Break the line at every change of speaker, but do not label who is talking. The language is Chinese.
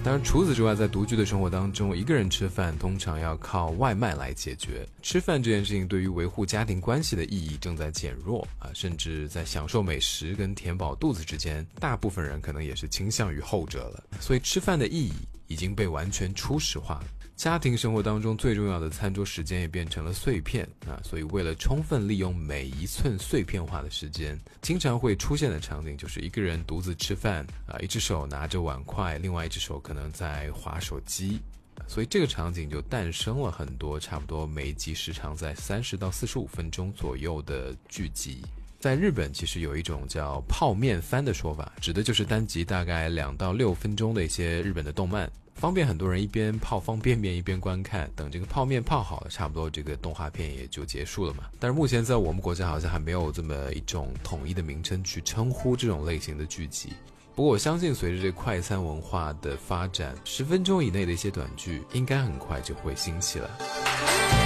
当然除此之外，在独居的生活当中，一个人吃饭通常要靠外卖来解决。吃饭这件事情对于维护家庭关系的意义正在减弱甚至在享受美食跟填饱肚子之间，大部分人可能也是倾向于后者了。所以吃饭的意义已经被完全初始化了。家庭生活当中最重要的餐桌时间也变成了碎片所以为了充分利用每一寸碎片化的时间，经常会出现的场景就是一个人独自吃饭一只手拿着碗筷，另外一只手可能在滑手机，所以这个场景就诞生了很多差不多每一集时长在30到45分钟左右的剧集。在日本其实有一种叫泡面番的说法，指的就是单集大概2到6分钟的一些日本的动漫，方便很多人一边泡方便面一边观看，等这个泡面泡好了，差不多这个动画片也就结束了嘛。但是目前在我们国家好像还没有这么一种统一的名称去称呼这种类型的剧集。不过我相信随着这快餐文化的发展，10分钟以内的一些短剧应该很快就会兴起了。